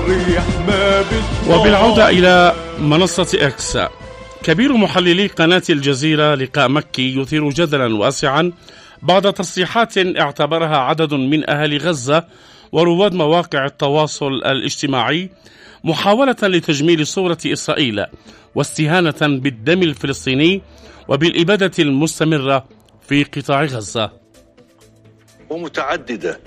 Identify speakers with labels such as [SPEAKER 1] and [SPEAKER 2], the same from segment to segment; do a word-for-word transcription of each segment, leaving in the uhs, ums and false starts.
[SPEAKER 1] وبالعودة إلى منصة إكس، كبير محللي قناة الجزيرة لقاء مكي يثير جدلا واسعا بعد تصريحات اعتبرها عدد من أهل غزة ورواد مواقع التواصل الاجتماعي محاولة لتجميل صورة إسرائيل واستهانة بالدم الفلسطيني وبالإبادة المستمرة في قطاع غزة.
[SPEAKER 2] ومتعددة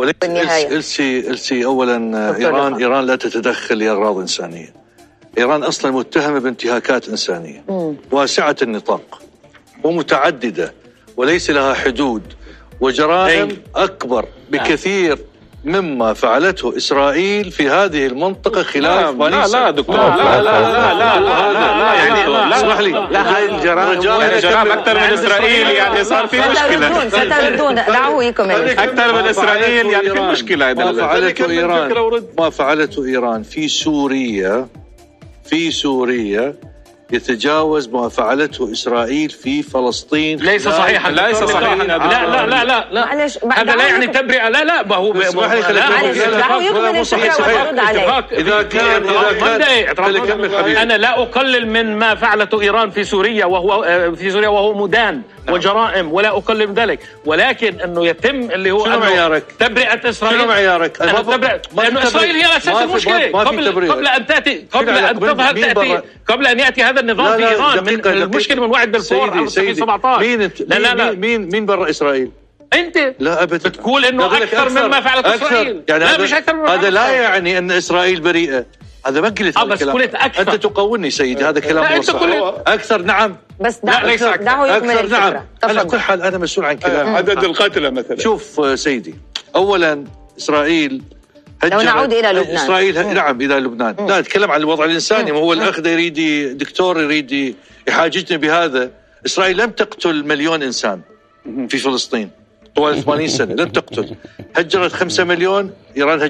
[SPEAKER 2] وليس إلسي أولا إيران إيران لا تتدخل لأغراض إنسانية. إيران أصلا متهمة بانتهاكات إنسانية مم. واسعة النطاق ومتعددة وليس لها حدود وجرائم أكبر بكثير مما فعلته إسرائيل في هذه المنطقة خلال
[SPEAKER 3] لا لا دكتور لا لا لا لا لا لا يعني اسمح لي لا هاي الجرائم جرائم أكثر من إسرائيل يعني صار في مشكلة
[SPEAKER 4] ستردون دعوه يكمل
[SPEAKER 3] أكثر من إسرائيل يعني في مشكلة.
[SPEAKER 2] ما فعلته إيران ما فعلته إيران في سوريا في سوريا يتجاوز ما فعلته إسرائيل في فلسطين.
[SPEAKER 3] ليس صحيحا ليس صحيحا لا لا لا لا لا هذا لا يعني تبرئة لا لا ما هو
[SPEAKER 4] معلش دعوه يكمل الفكرة ويرد عليه.
[SPEAKER 2] إذا كان إذا كان
[SPEAKER 3] أنا لا أقلل من ما فعلته إيران في سوريا وهو في سوريا وهو مدان وجرائم ولا أقلل من ذلك، ولكن أنه يتم اللي هو
[SPEAKER 2] شنو معيارك؟
[SPEAKER 3] تبرئة إسرائيل.
[SPEAKER 2] شنو معيارك؟
[SPEAKER 3] لأنه إسرائيل هي أساس المشكلة قبل قبل أن تأتي قبل أن تظهر تأتي قبل أن يأتي هذا النظام في إيران. من المشكلة من وعد بالفور أو سبعة عشر.
[SPEAKER 2] مين لا لا لا مين مين برا إسرائيل؟
[SPEAKER 3] أنت
[SPEAKER 2] لا أبدا
[SPEAKER 3] بتقول إنه أكثر, أكثر مما فعلت إسرائيل.
[SPEAKER 2] يعني
[SPEAKER 3] لا
[SPEAKER 2] هذا
[SPEAKER 3] مش أكثر مما
[SPEAKER 2] هذا لا يعني أن إسرائيل بريئة. هذا ما قلت
[SPEAKER 3] هذا الكلام. أنت
[SPEAKER 2] تقولني سيدي هذا كلام
[SPEAKER 3] لا أنت قلت
[SPEAKER 2] أكثر. نعم
[SPEAKER 4] بس دعوه يكمل
[SPEAKER 2] الفكرة. نعم على كل حال أنا مسؤول عن كلام
[SPEAKER 3] عدد القتلى مثلا.
[SPEAKER 2] شوف سيدي، أولا إسرائيل
[SPEAKER 4] لو نعود إلى لبنان
[SPEAKER 2] إسرائيل ه... نعم إلى لبنان مم. لا أتكلم عن الوضع الإنساني. ما هو الأخ يريد دكتور يريد يحاججني بهذا. إسرائيل لم تقتل مليون إنسان في فلسطين طوال ثمانين سنة، لم تقتل. هجرت خمسة مليون، إيران